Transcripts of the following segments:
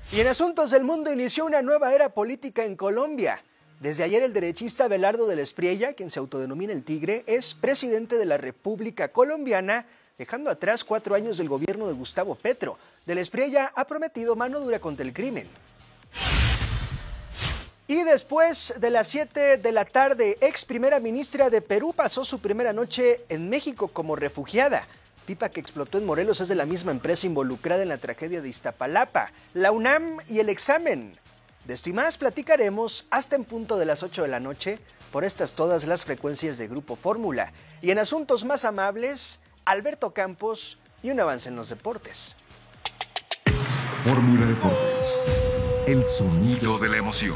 Y en asuntos del mundo inició una nueva era política en Colombia. Desde ayer el derechista Abelardo del Espriella, quien se autodenomina el Tigre, es presidente de la República Colombiana, dejando atrás 4 años del gobierno de Gustavo Petro. Del Espriella ha prometido mano dura contra el crimen. Y después de las 7 de la tarde, ex primera ministra de Perú pasó su primera noche en México como refugiada. Pipa que explotó en Morelos es de la misma empresa involucrada en la tragedia de Iztapalapa, la UNAM y el examen. De esto y más platicaremos hasta en punto de las 8 de la noche por estas todas las frecuencias de Grupo Fórmula. Y en asuntos más amables, Alberto Campos y un avance en los deportes. Fórmula Deportes, el sonido de la emoción.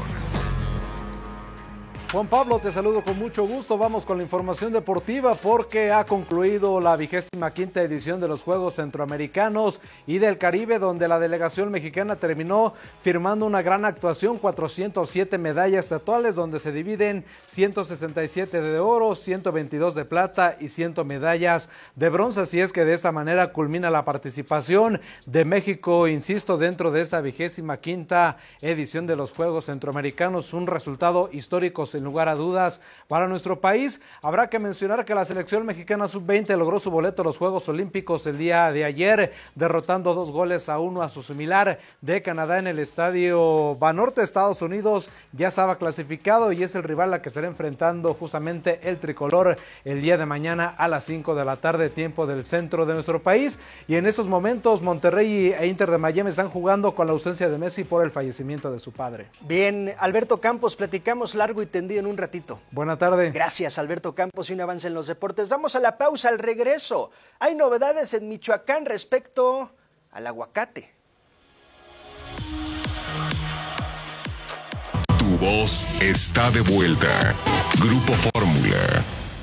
Juan Pablo, te saludo con mucho gusto. Vamos con la información deportiva porque ha concluido la 25ª edición de los Juegos Centroamericanos y del Caribe, donde la delegación mexicana terminó firmando una gran actuación, 407 medallas totales, donde se dividen 167 de oro, 122 de plata y 100 medallas de bronce. Así es que de esta manera culmina la participación de México, insisto, dentro de esta 25ª edición de los Juegos Centroamericanos. Un resultado histórico sin lugar a dudas para nuestro país. Habrá que mencionar que la selección mexicana sub-20 logró su boleto a los Juegos Olímpicos el día de ayer, derrotando 2-1 a su similar de Canadá en el estadio Banorte. Estados Unidos ya estaba clasificado y es el rival a que estará enfrentando justamente el tricolor el día de mañana a las 5 de la tarde, tiempo del centro de nuestro país. Y en estos momentos Monterrey e Inter de Miami están jugando con la ausencia de Messi por el fallecimiento de su padre. Bien, Alberto Campos, platicamos largo y tendido en un ratito. Buena tarde. Gracias, Alberto Campos, y un avance en los deportes. Vamos a la pausa, al regreso. Hay novedades en Michoacán respecto al aguacate. Tu voz está de vuelta. Grupo Fórmula.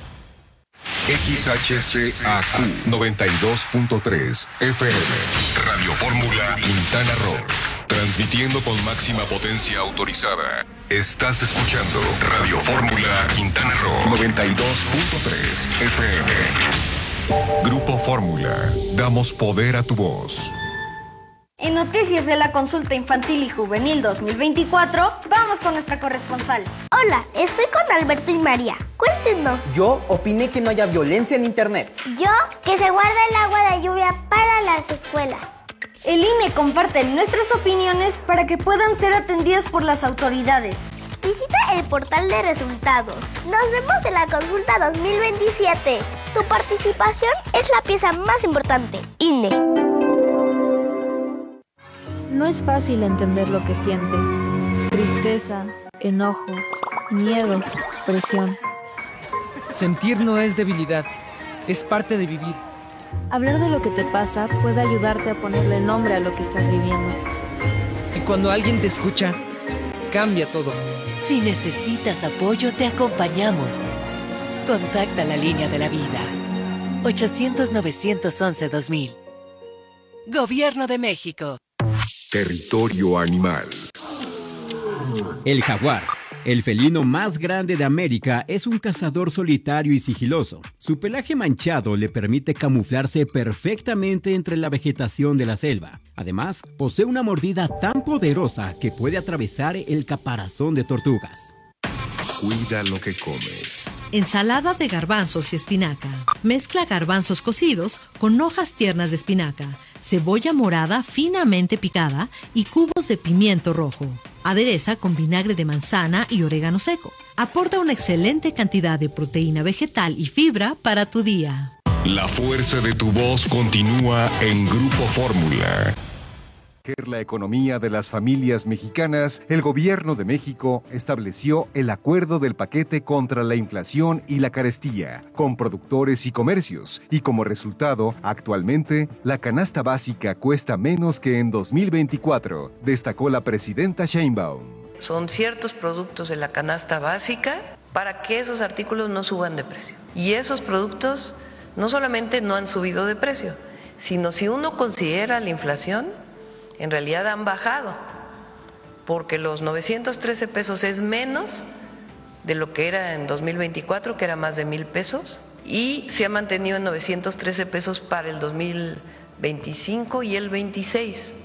XHCAQ 92.3 FM. Radio Fórmula Quintana Roo. Transmitiendo con máxima potencia autorizada. Estás escuchando Radio Fórmula Quintana Roo 92.3 FM. Grupo Fórmula. Damos poder a tu voz. En noticias de la consulta infantil y juvenil 2024, vamos con nuestra corresponsal. Hola, estoy con Alberto y María. Cuéntenos. Yo opiné que no haya violencia en internet. Yo, que se guarda el agua de lluvia para las escuelas. El INE comparte nuestras opiniones para que puedan ser atendidas por las autoridades. Visita el portal de resultados. Nos vemos en la consulta 2027. Tu participación es la pieza más importante. INE. No es fácil entender lo que sientes. Tristeza, enojo, miedo, presión. Sentir no es debilidad, es parte de vivir. Hablar de lo que te pasa puede ayudarte a ponerle nombre a lo que estás viviendo. Y cuando alguien te escucha, cambia todo. Si necesitas apoyo, te acompañamos. Contacta la línea de la vida. 800-911-2000. Gobierno de México. Territorio animal. El jaguar, el felino más grande de América, es un cazador solitario y sigiloso. Su pelaje manchado le permite camuflarse perfectamente entre la vegetación de la selva. Además, posee una mordida tan poderosa que puede atravesar el caparazón de tortugas. Cuida lo que comes. Ensalada de garbanzos y espinaca. Mezcla garbanzos cocidos con hojas tiernas de espinaca, cebolla morada finamente picada y cubos de pimiento rojo. Adereza con vinagre de manzana y orégano seco. Aporta una excelente cantidad de proteína vegetal y fibra para tu día. La fuerza de tu voz continúa en Grupo Fórmula. La economía de las familias mexicanas, el gobierno de México estableció el acuerdo del paquete contra la inflación y la carestía con productores y comercios, y como resultado, actualmente, la canasta básica cuesta menos que en 2024, destacó la presidenta Sheinbaum. Son ciertos productos de la canasta básica para que esos artículos no suban de precio. Y esos productos no solamente no han subido de precio, sino si uno considera la inflación, en realidad han bajado, porque los 913 pesos es menos de lo que era en 2024, que era más de 1,000 pesos, y se ha mantenido en 913 pesos para el 2025 y el 26.